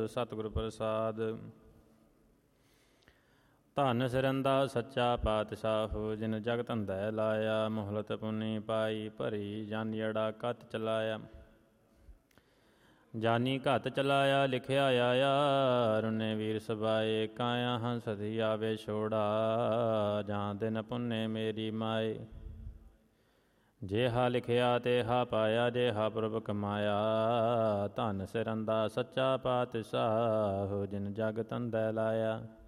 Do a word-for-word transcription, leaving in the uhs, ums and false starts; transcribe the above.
ਸਤਿਗੁਰ ਪ੍ਰਸਾਦ। ਧੰਨ ਸਿਰੰਦਾ ਸੱਚਾ ਪਾਤਸ਼ਾਹ, ਜਿਨ ਜਗਤ ਅੰਧੈ ਲਾਇਆ। ਮੁਹਲਤ ਪੁਨੀ ਪਾਈ ਭਰੀ, ਜਾਨੀੜਾ ਕਤ ਚਲਾਇਆ। ਜਾਨੀ ਘਤ ਚਲਾਇਆ, ਲਿਖਿਆ ਆਇਆ। ਰੁਨੇ ਵੀਰ ਸਬਾਏ, ਕਾਇਆ ਹੰਸ ਦੀ ਆਵੇ ਛੋੜਾ। ਜਾਂ ਦਿਨ ਪੁੰਨੇ ਮੇਰੀ ਮਾਏ, ਜੇਹਾ ਲਿਖਿਆ ਤੇਹਾ ਪਾਇਆ। ਜੇਹਾ ਪ੍ਰਭ ਕਮਾਇਆ, ਧੰਨ ਸਿਰੰਦਾ ਸੱਚਾ ਪਾਤਸ਼ਾਹ, ਜਿਨ ਜਗਤ ਅੰਧੈ ਲਾਇਆ।